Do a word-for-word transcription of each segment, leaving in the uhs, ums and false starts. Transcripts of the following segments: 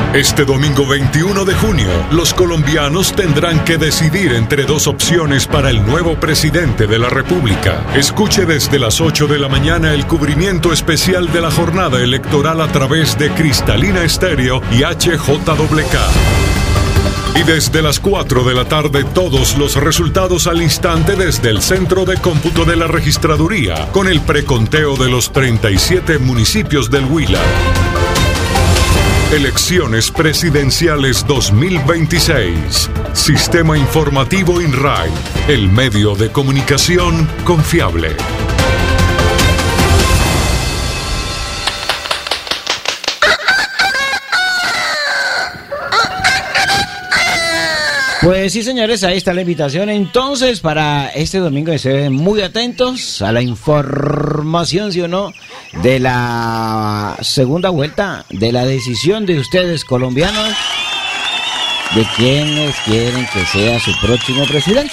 Este domingo veintiuno de junio, los colombianos tendrán que decidir entre dos opciones para el nuevo presidente de la República. Escuche desde las ocho de la mañana el cubrimiento especial de la jornada electoral a través de Cristalina Estéreo y H J W K. Y desde las cuatro de la tarde, todos los resultados al instante desde el Centro de Cómputo de la Registraduría, con el preconteo de los treinta y siete municipios del Huila. Elecciones Presidenciales dos mil veintiséis. Sistema Informativo INRAI, el medio de comunicación confiable. Pues sí, señores, ahí está la invitación entonces para este domingo. Estén muy atentos a la información, sí o no, de la segunda vuelta, de la decisión de ustedes colombianos, de quienes quieren que sea su próximo presidente.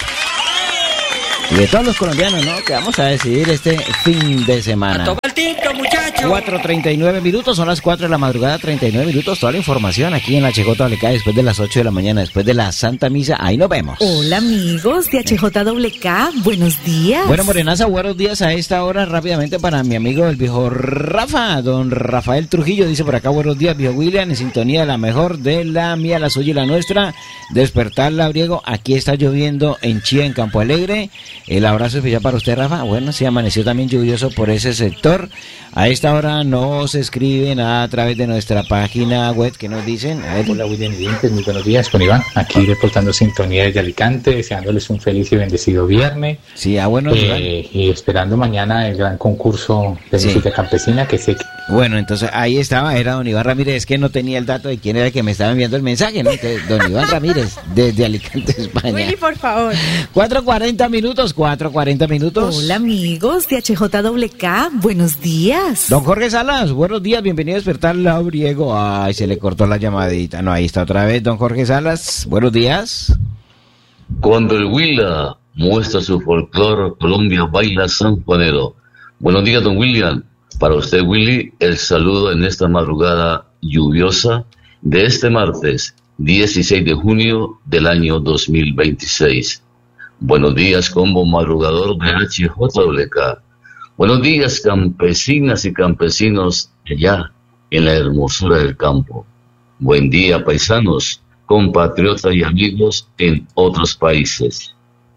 Y de todos los colombianos, ¿no?, que vamos a decidir este fin de semana. A tomar tinto, muchachos. cuatro treinta y nueve minutos, son las cuatro de la madrugada, treinta y nueve minutos. Toda la información aquí en la H J W K después de las ocho de la mañana, después de la Santa Misa. Ahí nos vemos. Hola, amigos de H J W K, buenos días. Bueno, Morenaza, buenos días a esta hora. Rápidamente para mi amigo el viejo Rafa, don Rafael Trujillo, dice por acá: buenos días, viejo William, en sintonía de la mejor, de la mía, la suya y la nuestra. Despertar Labriego, aquí está lloviendo en Chía, en Campo Alegre. El abrazo especial para usted, Rafa. Bueno, sí, amaneció también lluvioso por ese sector. A esta hora nos escriben a través de nuestra página web. ¿Qué nos dicen? A ver. Hola, William y Dientes, muy buenos días, con Iván, aquí reportando sintonía desde Alicante, deseándoles un feliz y bendecido viernes. Sí, ah, bueno, eh, y esperando mañana el gran concurso de sí. música campesina que sé que... Bueno, entonces ahí estaba, era don Iván Ramírez, es que no tenía el dato de quién era el que me estaba enviando el mensaje, ¿no? Entonces, don Iván Ramírez, desde Alicante, España. Willy, por favor. cuatro cuarenta minutos, cuatro cuarenta minutos. Hola, amigos de H J W K, buenos días. Don Jorge Salas, buenos días, bienvenido a Despertar Labriego. Ay, se le cortó la llamadita. No, ahí está otra vez, don Jorge Salas, buenos días. Cuando el Huila muestra su folclore, Colombia baila sanjuanero. Buenos días, don William. Para usted, Willy, el saludo en esta madrugada lluviosa de este martes dieciséis de junio del año dos mil veintiséis. Buenos días, combo madrugador de H J W K. Buenos días, campesinas y campesinos allá en la hermosura del campo. Buen día, paisanos, compatriotas y amigos en otros países.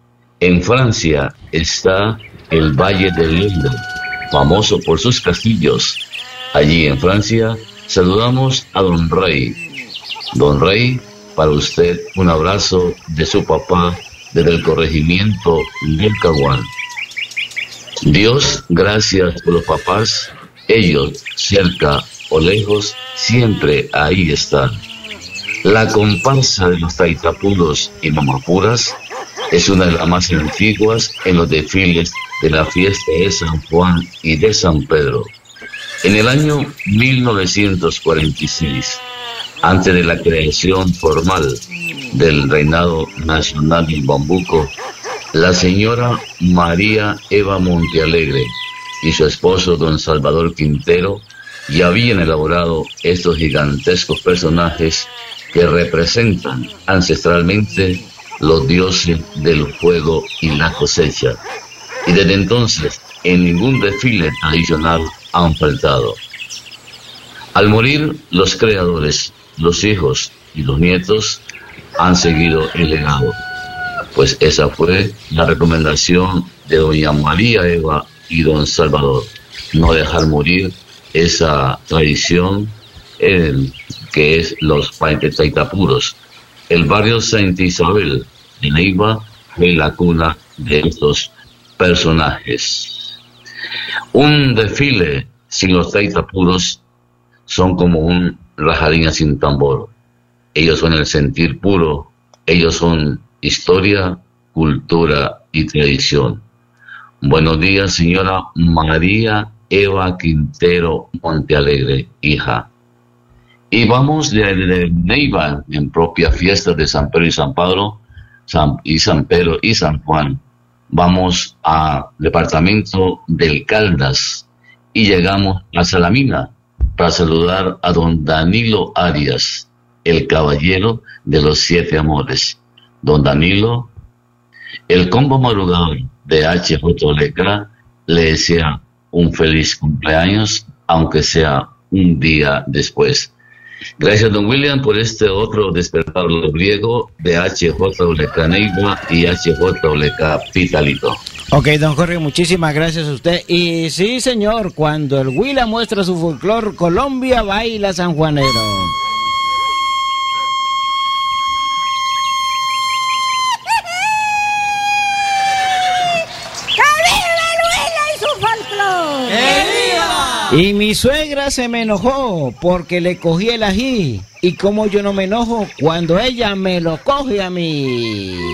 En Francia está el Valle de Lille, famoso por sus castillos. Allí en Francia saludamos a Don Rey. Don Rey, para usted un abrazo de su papá desde el corregimiento del Caguán. Dios, gracias por los papás, ellos cerca o lejos, siempre ahí están. La comparsa de los taitapuros y mamapuras es una de las más antiguas en los desfiles de la fiesta de San Juan y de San Pedro. En el año mil novecientos cuarenta y seis, antes de la creación formal del Reinado Nacional del Bambuco, la señora María Eva Montealegre y su esposo don Salvador Quintero ya habían elaborado estos gigantescos personajes que representan ancestralmente los dioses del fuego y la cosecha. Y desde entonces, en ningún desfile tradicional han faltado. Al morir los creadores, los hijos y los nietos han seguido el legado, pues esa fue la recomendación de doña María Eva y don Salvador, no dejar morir esa tradición eh, que es los taitapuros. El barrio Santa Isabel de Neiva fue la cuna de estos personajes. Un desfile sin los taitapuros son como un rajadina sin tambor. Ellos son el sentir puro, ellos son historia, cultura y tradición. Buenos días, señora María Eva Quintero Montealegre, hija. Y vamos de, de Neiva, en propia fiesta de San Pedro y San Pablo, San, y San Pedro y San Juan. Vamos al departamento del Caldas y llegamos a Salamina para saludar a don Danilo Arias. el caballero de los siete amores, don Danilo. El combo madrugador de H J L K le desea un feliz cumpleaños, aunque sea un día después. Gracias, don William, por este otro despertar griego de H J W K Neiva y H J W K Vitalito. Ok, don Jorge, muchísimas gracias a usted. Y sí, señor, cuando el Huila muestra su folclor, Colombia baila sanjuanero. Y mi suegra se me enojó porque le cogí el ají. Y como yo no me enojo cuando ella me lo coge a mí.